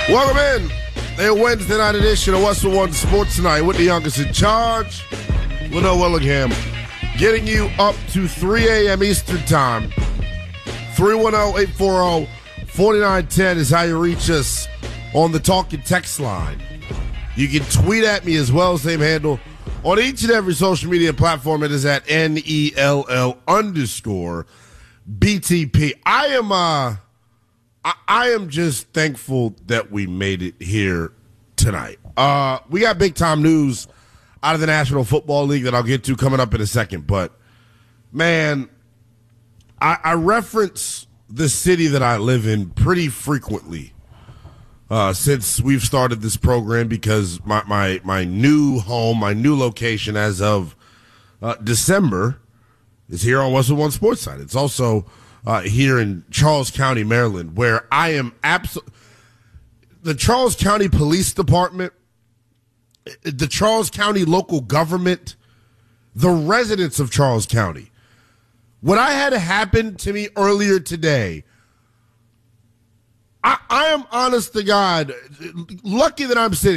Welcome in. A Wednesday night edition of Westwood One Sports Tonight with the youngest in charge, Linnell Willingham, getting you up to 3 a.m. Eastern Time. 310-840-4910 is how you reach us on the talk and text line. You can tweet at me as well, same handle. On each and every social media platform, it is at NELL_BTP. I am just thankful that we made it here tonight. We got big time news out of the National Football League that I'll get to coming up in a second. But, man, I reference the city that I live in pretty frequently since we've started this program because my new home, my new location as of December is here on Westwood One Sports Side. It's also here in Charles County, Maryland, where I am the Charles County Police Department, the Charles County local government, the residents of Charles County. What I had happen to me earlier today, I am honest to God, lucky that I'm sitting